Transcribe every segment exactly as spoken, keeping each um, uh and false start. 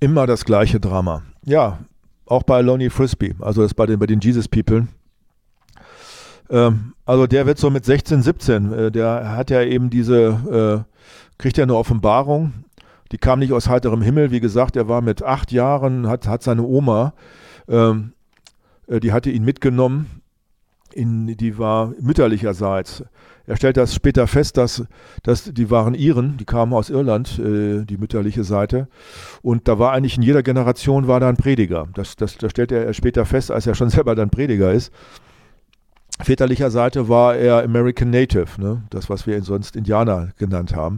Immer das gleiche Drama. Ja, auch bei Lonnie Frisbee, also das bei den, bei den Jesus People. Ähm, also der wird so mit sechzehn, siebzehn, äh, der hat ja eben diese, äh, kriegt ja eine Offenbarung, die kam nicht aus heiterem Himmel, wie gesagt, er war mit acht Jahren, hat, hat seine Oma, ähm, äh, die hatte ihn mitgenommen, in, die war mütterlicherseits. Er stellt das später fest, dass, dass die waren Iren, die kamen aus Irland, äh, die mütterliche Seite. Und da war eigentlich in jeder Generation war da ein Prediger. Das, das, das stellt er später fest, als er schon selber dann Prediger ist. Väterlicher Seite war er American Native, ne? Das, was wir sonst Indianer genannt haben.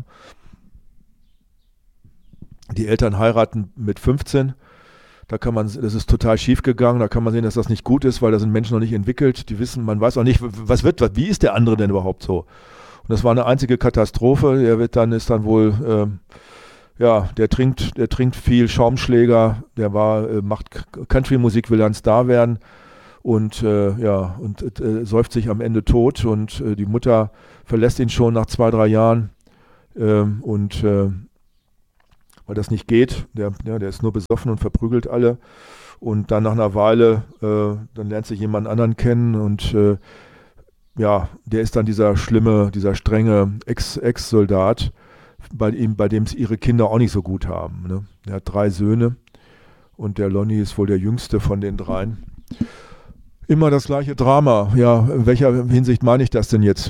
Die Eltern heiraten mit fünfzehn. Da kann man, das ist total schief gegangen, da kann man sehen, dass das nicht gut ist, weil da sind Menschen noch nicht entwickelt, die wissen, man weiß auch nicht, was wird, was, wie ist der andere denn überhaupt so? Und das war eine einzige Katastrophe, der wird dann, ist dann wohl, ähm, ja, der trinkt, der trinkt viel Schaumschläger, der war, äh, macht Country-Musik, will ein Star werden und, äh, ja, und äh, säuft sich am Ende tot und äh, die Mutter verlässt ihn schon nach zwei, drei Jahren ähm, und, äh, weil das nicht geht, der, ja, der ist nur besoffen und verprügelt alle und dann nach einer Weile, äh, dann lernt sich jemand anderen kennen und äh, ja, der ist dann dieser schlimme, dieser strenge Ex- Ex-Soldat, bei ihm, bei dem es ihre Kinder auch nicht so gut haben. Ne? Er hat drei Söhne und der Lonnie ist wohl der jüngste von den dreien. Immer das gleiche Drama. Ja, in welcher Hinsicht meine ich das denn jetzt?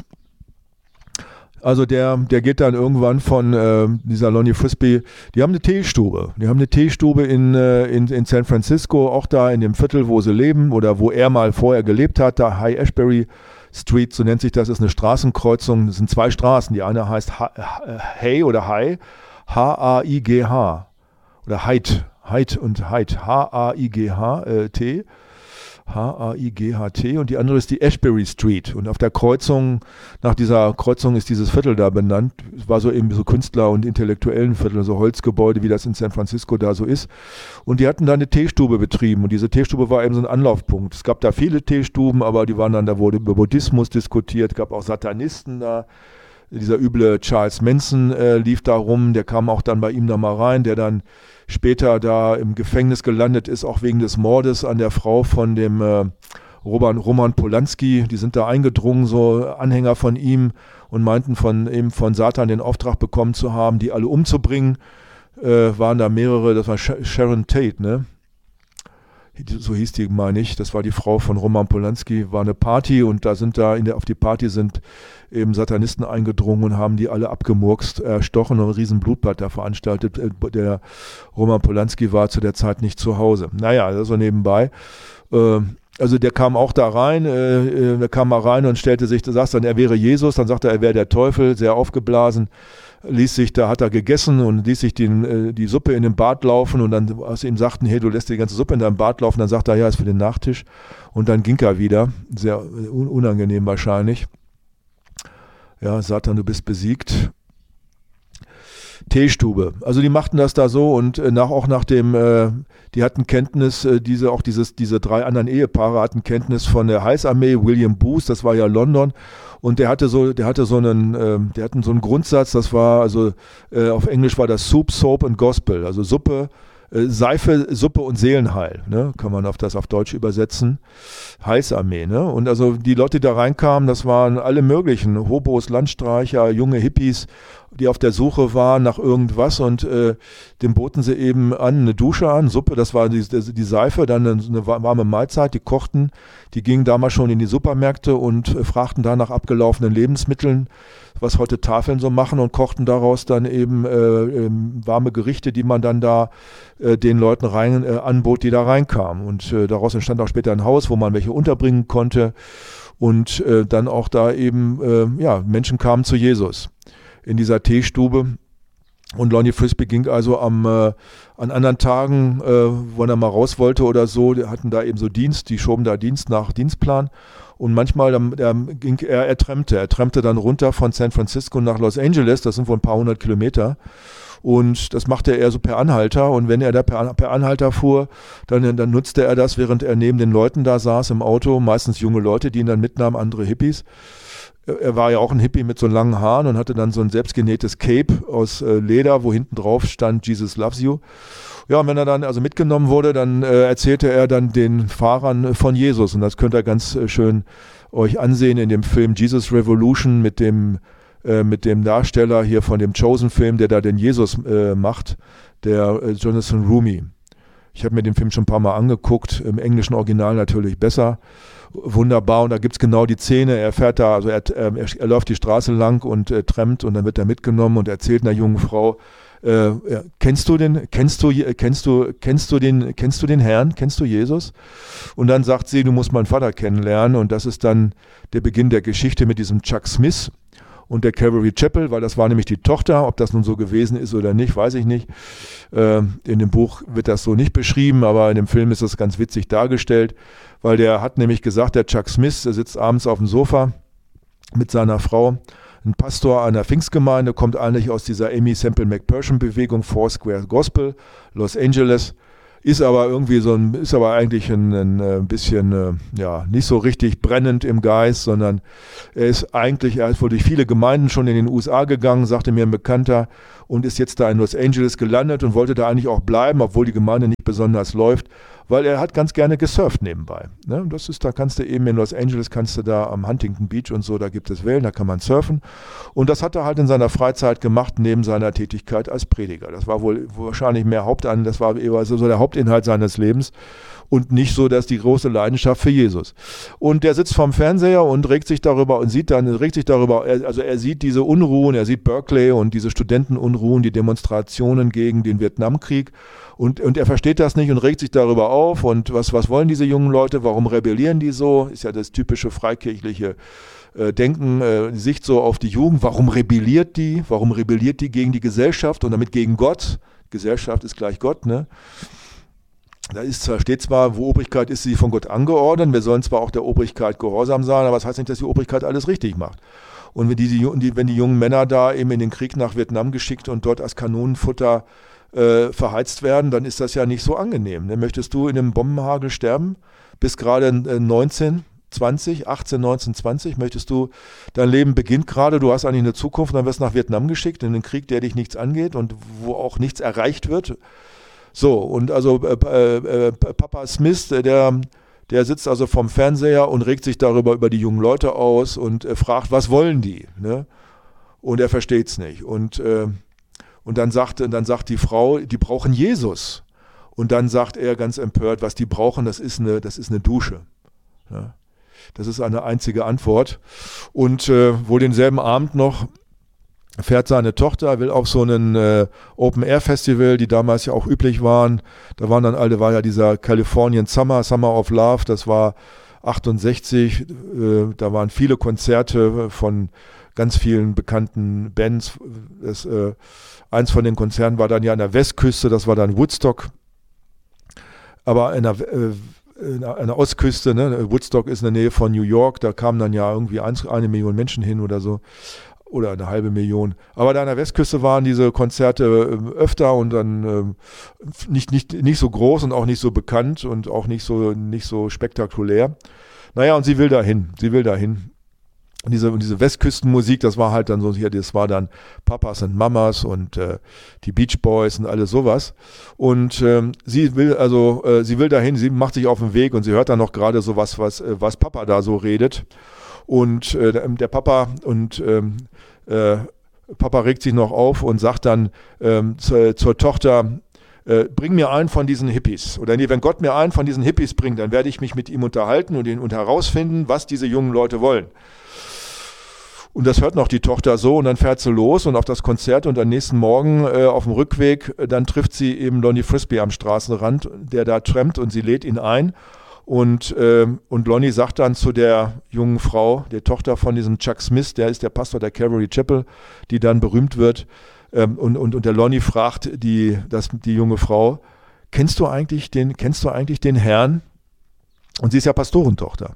Also der, der geht dann irgendwann von äh, dieser Lonnie Frisbee, die haben eine Teestube. Die haben eine Teestube in, äh, in, in San Francisco, auch da in dem Viertel, wo sie leben oder wo er mal vorher gelebt hat, da High Ashbury Street, so nennt sich das, ist eine Straßenkreuzung. Das sind zwei Straßen. Die eine heißt Hay oder High, H A I G H oder Height, Height und Height, H A I G H T. H A I G H T und die andere ist die Ashbury Street und auf der Kreuzung, nach dieser Kreuzung ist dieses Viertel da benannt, es war so eben so Künstler- und intellektuellen Viertel, so Holzgebäude, wie das in San Francisco da so ist und die hatten da eine Teestube betrieben und diese Teestube war eben so ein Anlaufpunkt. Es gab da viele Teestuben, aber die waren dann, da wurde über Buddhismus diskutiert, gab auch Satanisten da. Dieser üble Charles Manson äh, lief da rum, der kam auch dann bei ihm da mal rein, der dann später da im Gefängnis gelandet ist, auch wegen des Mordes an der Frau von dem äh, Roman, Roman Polanski. Die sind da eingedrungen, so Anhänger von ihm und meinten von eben von Satan den Auftrag bekommen zu haben, die alle umzubringen. Äh, waren da mehrere, das war Sharon Tate, ne? So hieß die, meine ich, das war die Frau von Roman Polanski, war eine Party und da sind da in der, auf die Party sind eben Satanisten eingedrungen und haben die alle abgemurkst, erstochen und ein riesen Blutbad da veranstaltet. Der Roman Polanski war zu der Zeit nicht zu Hause. Naja, das so nebenbei. Also der kam auch da rein, der kam mal rein und stellte sich, da sagst dann, er wäre Jesus, dann sagt er, er wäre der Teufel, sehr aufgeblasen. Ließ sich, da hat er gegessen und ließ sich den, die Suppe in den Bart laufen und dann, als sie ihm sagten, hey, du lässt die ganze Suppe in deinem Bart laufen, dann sagt er, ja, ist für den Nachtisch und dann ging er wieder, sehr unangenehm wahrscheinlich. Ja, Satan, du bist besiegt. Teestube, also die machten das da so und äh, nach, auch nach dem, äh, die hatten Kenntnis, äh, diese, auch dieses, diese drei anderen Ehepaare hatten Kenntnis von der Heißarmee, William Booth, das war ja London und der hatte so, der hatte so einen, äh, der hatten so einen Grundsatz, das war, also äh, auf Englisch war das Soup, Soap and Gospel, also Suppe, äh, Seife, Suppe und Seelenheil, ne? Kann man auf das auf Deutsch übersetzen, Heißarmee, ne? Und also die Leute, die da reinkamen, das waren alle möglichen, Hobos, Landstreicher, junge Hippies, die auf der Suche waren nach irgendwas und äh, dem boten sie eben an, eine Dusche an, Suppe, das war die, die Seife, dann eine, eine warme Mahlzeit, die kochten, die gingen damals schon in die Supermärkte und äh, fragten da nach abgelaufenen Lebensmitteln, was heute Tafeln so machen und kochten daraus dann eben äh, äh, warme Gerichte, die man dann da äh, den Leuten rein äh, anbot, die da reinkamen und äh, daraus entstand auch später ein Haus, wo man welche unterbringen konnte und äh, dann auch da eben, äh, ja, Menschen kamen zu Jesus in dieser Teestube und Lonnie Frisbee ging also am, äh, an anderen Tagen, äh, wo er mal raus wollte oder so, die hatten da eben so Dienst, die schoben da Dienst nach Dienstplan und manchmal dann, der ging er, er trennte, er trennte dann runter von San Francisco nach Los Angeles, das sind wohl ein paar hundert Kilometer und das machte er so per Anhalter und wenn er da per, per Anhalter fuhr, dann, dann nutzte er das, während er neben den Leuten da saß im Auto, meistens junge Leute, die ihn dann mitnahmen, andere Hippies. er war ja auch ein Hippie mit so langen Haaren und hatte dann so ein selbstgenähtes Cape aus äh, Leder, wo hinten drauf stand Jesus loves you. Ja, und wenn er dann also mitgenommen wurde, dann äh, erzählte er dann den Fahrern von Jesus. Und das könnt ihr ganz äh, schön euch ansehen in dem Film Jesus Revolution mit dem, äh, mit dem Darsteller hier von dem Chosen-Film, der da den Jesus äh, macht, der äh, Jonathan Roumie. Ich habe mir den Film schon ein paar Mal angeguckt, im englischen Original natürlich besser. Wunderbar, und da gibt es genau die Szene, er fährt da, also er, er, er läuft die Straße lang und äh, trampt und dann wird er mitgenommen und erzählt einer jungen Frau, Äh, ja, kennst du den, kennst du, kennst du, kennst du den, kennst du den Herrn, kennst du Jesus? Und dann sagt sie, du musst meinen Vater kennenlernen, und das ist dann der Beginn der Geschichte mit diesem Chuck Smith und der Calvary Chapel, weil das war nämlich die Tochter. Ob das nun so gewesen ist oder nicht, weiß ich nicht. Äh, in dem Buch wird das so nicht beschrieben, aber in dem Film ist das ganz witzig dargestellt, weil der hat nämlich gesagt, der Chuck Smith, der sitzt abends auf dem Sofa mit seiner Frau. Ein Pastor einer Pfingstgemeinde, kommt eigentlich aus dieser Aimee Semple McPherson Bewegung, Foursquare Gospel, Los Angeles, ist aber irgendwie so ein, ist aber eigentlich ein, ein bisschen, ja, nicht so richtig brennend im Geist, sondern er ist eigentlich, er ist wohl durch viele Gemeinden schon in den U S A gegangen, sagte mir ein Bekannter, und ist jetzt da in Los Angeles gelandet und wollte da eigentlich auch bleiben, obwohl die Gemeinde nicht besonders läuft, weil er hat ganz gerne gesurft nebenbei. Ne? Das ist, da kannst du eben in Los Angeles, kannst du da am Huntington Beach und so, da gibt es Wellen, da kann man surfen. Und das hat er halt in seiner Freizeit gemacht, neben seiner Tätigkeit als Prediger. Das war wohl wahrscheinlich mehr Hauptan, das war eher so der Hauptinhalt seines Lebens und nicht so, dass die große Leidenschaft für Jesus. Und der sitzt vorm Fernseher und regt sich darüber und sieht dann, regt sich darüber, also er sieht diese Unruhen, er sieht Berkeley und diese Studentenunruhen, die Demonstrationen gegen den Vietnamkrieg. Und, und er versteht das nicht und regt sich darüber auf. Und was, was wollen diese jungen Leute? Warum rebellieren die so? Ist ja das typische freikirchliche äh, Denken, äh, Sicht so auf die Jugend. Warum rebelliert die? Warum rebelliert die gegen die Gesellschaft und damit gegen Gott? Gesellschaft ist gleich Gott, ne? Da ist zwar, steht zwar, wo Obrigkeit ist, sie von Gott angeordnet. Wir sollen zwar auch der Obrigkeit gehorsam sein, aber das heißt nicht, dass die Obrigkeit alles richtig macht. Und wenn die, die, wenn die jungen Männer da eben in den Krieg nach Vietnam geschickt und dort als Kanonenfutter Äh, verheizt werden, dann ist das ja nicht so angenehm. Ne? Möchtest du in einem Bombenhagel sterben? Bist gerade äh, neunzehn, zwanzig, achtzehn, neunzehn, zwanzig, möchtest du, dein Leben beginnt gerade, du hast eigentlich eine Zukunft, dann wirst du nach Vietnam geschickt, in einen Krieg, der dich nichts angeht und wo auch nichts erreicht wird. So, und also äh, äh, Papa Smith, der, der sitzt also vorm Fernseher und regt sich darüber über die jungen Leute aus und äh, fragt, was wollen die? Ne? Und er versteht es nicht. Und äh, Und dann sagt, dann sagt die Frau, die brauchen Jesus. Und dann sagt er ganz empört, was die brauchen, das ist eine, das ist eine Dusche. Ja, das ist eine einzige Antwort. Und äh, wohl denselben Abend noch fährt seine Tochter, will auf so einen äh, Open-Air-Festival, die damals ja auch üblich waren. Da waren dann alle, war ja dieser Californian Summer, Summer of Love, das war achtundsechzig. Äh, da waren viele Konzerte von ganz vielen bekannten Bands. Das, äh, eins von den Konzerten war dann ja an der Westküste, das war dann Woodstock. Aber in der, äh, in der, an der Ostküste, ne? Woodstock ist in der Nähe von New York, da kamen dann ja irgendwie ein, eine Million Menschen hin oder so. Oder eine halbe Million. Aber da an der Westküste waren diese Konzerte äh, öfter und dann äh, nicht, nicht, nicht so groß und auch nicht so bekannt und auch nicht so, nicht so spektakulär. Naja, und sie will dahin. Sie will dahin. Und diese, und diese Westküstenmusik, das war halt dann so, hier, das war dann Papas und Mamas und äh, die Beach Boys und alles sowas. Und ähm, sie will also, äh, sie will dahin, sie macht sich auf den Weg und sie hört dann noch gerade so was, was, äh, was Papa da so redet. Und äh, der Papa und ähm, äh, Papa regt sich noch auf und sagt dann ähm, zur, zur Tochter, äh, bring mir einen von diesen Hippies. Oder nee, wenn Gott mir einen von diesen Hippies bringt, dann werde ich mich mit ihm unterhalten und, ihn, und herausfinden, was diese jungen Leute wollen. Und das hört noch die Tochter so und dann fährt sie los und auf das Konzert und am nächsten Morgen äh, auf dem Rückweg, äh, dann trifft sie eben Lonnie Frisbee am Straßenrand, der da trampt und sie lädt ihn ein. Und, äh, und Lonnie sagt dann zu der jungen Frau, der Tochter von diesem Chuck Smith, der ist der Pastor der Calvary Chapel, die dann berühmt wird. Ähm, und, und, und der Lonnie fragt die, das, die junge Frau, kennst du eigentlich den, kennst du eigentlich den Herrn? Und sie ist ja Pastorentochter.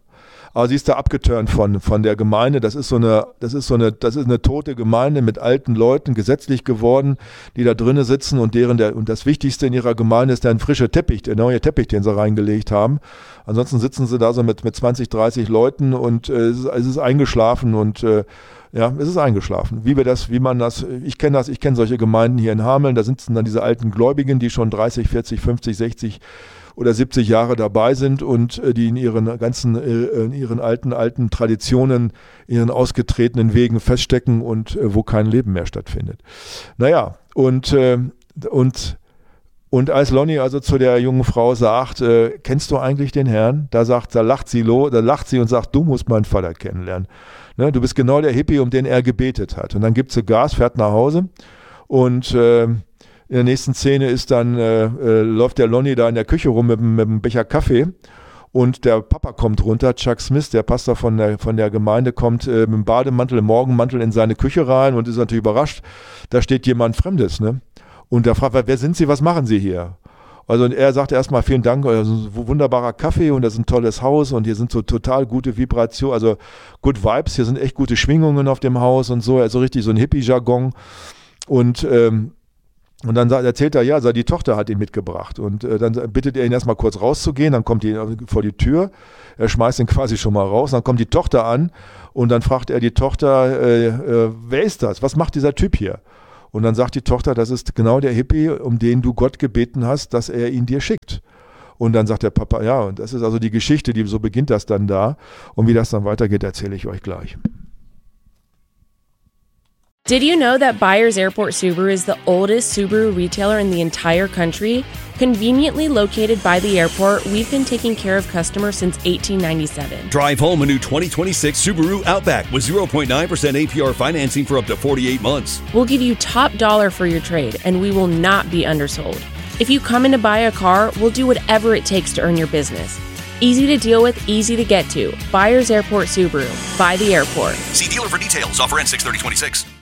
Aber sie ist da abgeturnt von, von der Gemeinde. Das ist so eine, das ist so eine, das ist eine tote Gemeinde mit alten Leuten, gesetzlich geworden, die da drinnen sitzen und deren der, und das Wichtigste in ihrer Gemeinde ist der frische Teppich, der neue Teppich, den sie reingelegt haben. Ansonsten sitzen sie da so mit, mit zwanzig, dreißig Leuten und äh, es, ist, es ist eingeschlafen und äh, ja, es ist eingeschlafen. Wie wir das, wie man das, ich kenne das, ich kenne solche Gemeinden hier in Hameln, da sitzen dann diese alten Gläubigen, die schon dreißig, vierzig, fünfzig, sechzig oder siebzig Jahre dabei sind und äh, die in ihren ganzen, äh, in ihren alten, alten Traditionen, ihren ausgetretenen Wegen feststecken und äh, wo kein Leben mehr stattfindet. Naja, und, äh, und Und als Lonnie also zu der jungen Frau sagt, äh, kennst du eigentlich den Herrn? Da sagt, da lacht sie lo, da lacht sie und sagt, du musst meinen Vater kennenlernen. Ne, du bist genau der Hippie, um den er gebetet hat. Und dann gibt sie Gas, fährt nach Hause und äh, in der nächsten Szene ist dann, äh, äh, läuft der Lonnie da in der Küche rum mit, mit einem Becher Kaffee und der Papa kommt runter, Chuck Smith, der Pastor von der, von der Gemeinde, kommt äh, mit dem Bademantel, im Morgenmantel in seine Küche rein und ist natürlich überrascht, da steht jemand Fremdes, ne? Und da fragt er, wer sind Sie, was machen Sie hier? Also und er sagte erstmal vielen Dank, das ist ein wunderbarer Kaffee und das ist ein tolles Haus und hier sind so total gute Vibrationen, also good Vibes, hier sind echt gute Schwingungen auf dem Haus und so, also richtig so ein Hippie-Jargon. Und, ähm, und dann sagt, erzählt er, ja, also die Tochter hat ihn mitgebracht und äh, dann bittet er ihn erstmal kurz rauszugehen, dann kommt die vor die Tür, er schmeißt ihn quasi schon mal raus, dann kommt die Tochter an und dann fragt er die Tochter, äh, äh, wer ist das, was macht dieser Typ hier? Und dann sagt die Tochter, das ist genau der Hippie, um den du Gott gebeten hast, dass er ihn dir schickt. Und dann sagt der Papa, ja, und das ist also die Geschichte, die, so beginnt das dann da. Und wie das dann weitergeht, erzähle ich euch gleich. Did you know that Byers Airport Subaru is the oldest Subaru retailer in the entire country? Conveniently located by the airport, we've been taking care of customers since eighteen ninety-seven. Drive home a new twenty twenty-six Subaru Outback with zero point nine percent A P R financing for up to forty-eight months. We'll give you top dollar for your trade, and we will not be undersold. If you come in to buy a car, we'll do whatever it takes to earn your business. Easy to deal with, easy to get to. Byers Airport Subaru. By the airport. See dealer for details. Offer ends six thirty twenty-six.